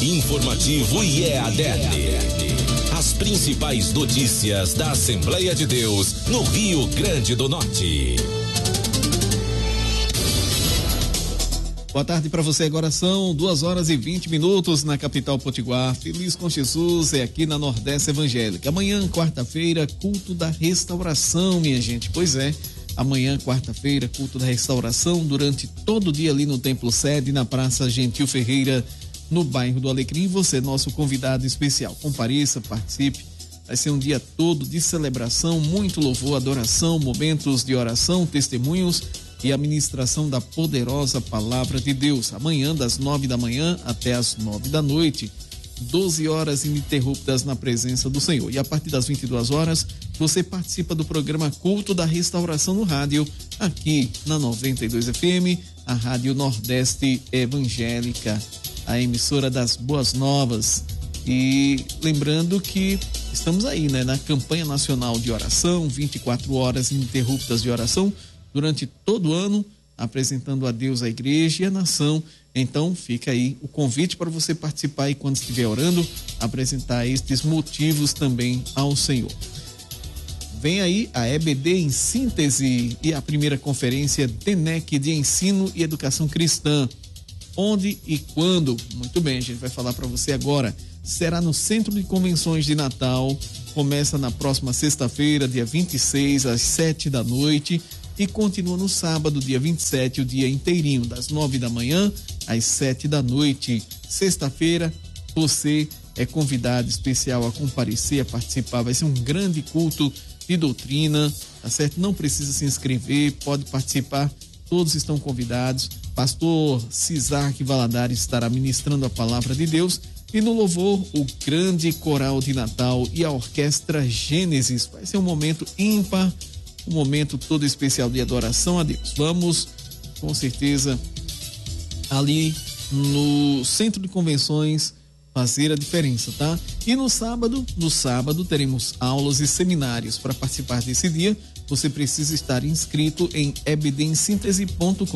Informativo IEADERN. As principais notícias da Assembleia de Deus no Rio Grande do Norte. Boa tarde para você, agora são 2h20 na capital potiguar. Feliz com Jesus é aqui na Nordeste Evangélica. Amanhã, quarta-feira, culto da restauração, minha gente. Pois é, amanhã, quarta-feira, culto da restauração, durante todo o dia ali no Templo Sede, na Praça Gentil Ferreira, no bairro do Alecrim. Você, nosso convidado especial, compareça, participe. Vai ser um dia todo de celebração, muito louvor, adoração, momentos de oração, testemunhos e a ministração da poderosa palavra de Deus. Amanhã, das 9 da manhã até as 9 da noite, 12 horas ininterruptas na presença do Senhor. E a partir das 22 horas, você participa do programa Culto da Restauração no rádio, aqui na 92 FM, a Rádio Nordeste Evangélica, a emissora das Boas Novas. E lembrando que estamos aí, né, na campanha nacional de oração, 24 horas ininterruptas de oração, durante todo o ano, apresentando a Deus, a igreja e a nação. Então fica aí o convite para você participar e, quando estiver orando, apresentar estes motivos também ao Senhor. Vem aí a EBD em síntese e a primeira conferência DENEC de Ensino e Educação Cristã. Onde e quando? Muito bem, a gente vai falar para você agora. Será no Centro de Convenções de Natal, começa na próxima sexta-feira, dia 26, às 7 da noite. E continua no sábado, dia 27, o dia inteirinho, das 9 da manhã às 7 da noite. Sexta-feira, você é convidado especial a comparecer, a participar. Vai ser um grande culto de doutrina, tá certo? Não precisa se inscrever, pode participar, todos estão convidados. Pastor Cisarque Valadares estará ministrando a palavra de Deus. E no louvor, o grande coral de Natal e a orquestra Gênesis. Vai ser um momento ímpar, um momento todo especial de adoração a Deus. Vamos, com certeza, ali no Centro de Convenções fazer a diferença, tá? E no sábado teremos aulas e seminários. Para participar desse dia, você precisa estar inscrito em ebdemsintese.com.br,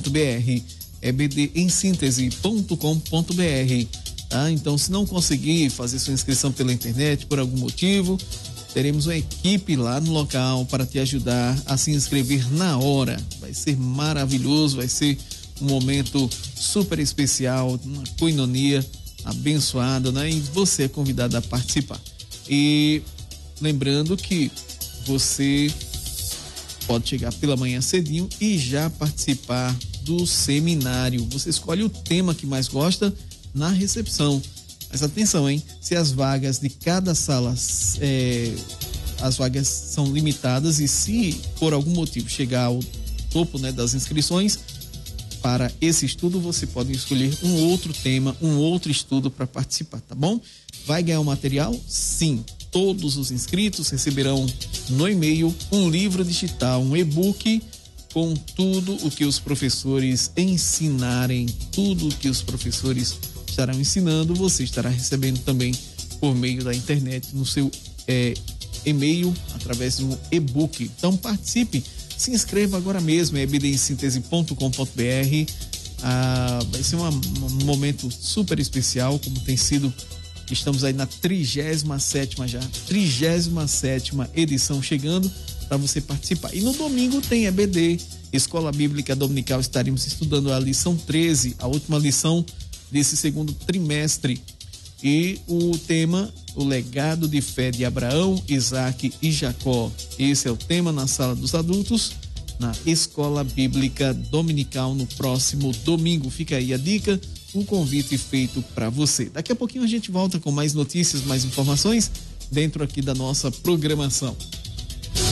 ebdemsintese.com.br, tá? Então, se não conseguir fazer sua inscrição pela internet por algum motivo, teremos uma equipe lá no local para te ajudar a se inscrever na hora. Vai ser maravilhoso, vai ser um momento super especial, uma coinonia abençoada, né? E você é convidado a participar. E lembrando que você pode chegar pela manhã cedinho e já participar do seminário. Você escolhe o tema que mais gosta na recepção. Mas atenção, hein? Se as vagas de cada sala, as vagas são limitadas, e se por algum motivo chegar ao topo, né, das inscrições para esse estudo, você pode escolher um outro tema, um outro estudo para participar, tá bom? Vai ganhar um material? Sim. Todos os inscritos receberão no e-mail um livro digital, um e-book com tudo o que os professores ensinarem, tudo o que os professores estarão ensinando, você estará recebendo também por meio da internet, no seu e-mail, através de um e-book. Então participe, se inscreva agora mesmo, ebdemsintese.com.br. Vai ser um momento super especial, como tem sido. Estamos aí na 37ª edição chegando para você participar. E no domingo tem EBD, Escola Bíblica Dominical. Estaremos estudando a lição 13, a última lição desse segundo trimestre, e o tema, o legado de fé de Abraão, Isaac e Jacó. Esse é o tema na sala dos adultos, na Escola Bíblica Dominical, no próximo domingo. Fica aí a dica, o convite feito para você. Daqui a pouquinho a gente volta com mais notícias, mais informações dentro aqui da nossa programação.